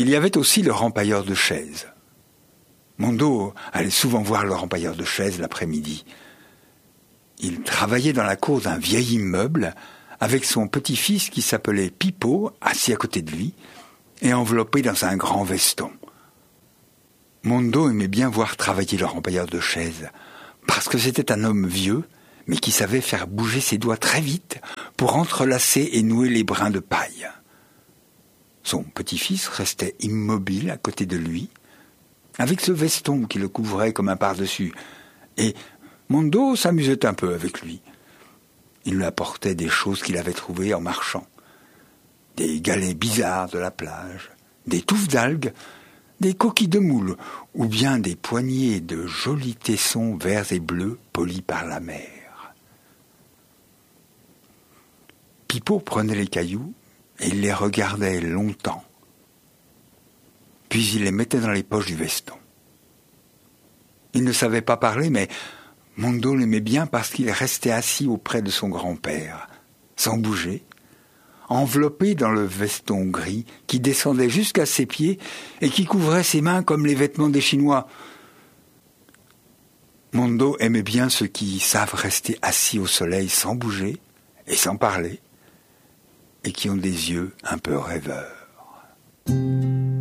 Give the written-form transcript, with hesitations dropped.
Il y avait aussi le rempailleur de chaises. Mondo allait souvent voir le rempailleur de chaises l'après-midi. Il travaillait dans la cour d'un vieil immeuble avec son petit-fils qui s'appelait Pipo, assis à côté de lui, et enveloppé dans un grand veston. Mondo aimait bien voir travailler le rempailleur de chaises, parce que c'était un homme vieux, mais qui savait faire bouger ses doigts très vite pour entrelacer et nouer les brins de paille. Son petit-fils restait immobile à côté de lui, avec ce veston qui le couvrait comme un pardessus, et Mondo s'amusait un peu avec lui. Il lui apportait des choses qu'il avait trouvées en marchant. Des galets bizarres de la plage, des touffes d'algues, des coquilles de moules, ou bien des poignées de jolis tessons verts et bleus polis par la mer. Pipo prenait les cailloux et il les regardait longtemps. Puis il les mettait dans les poches du veston. Il ne savait pas parler, mais Mondo l'aimait bien parce qu'il restait assis auprès de son grand-père, sans bouger, enveloppé dans le veston gris qui descendait jusqu'à ses pieds et qui couvrait ses mains comme les vêtements des Chinois. Mondo aimait bien ceux qui savent rester assis au soleil sans bouger et sans parler, et qui ont des yeux un peu rêveurs.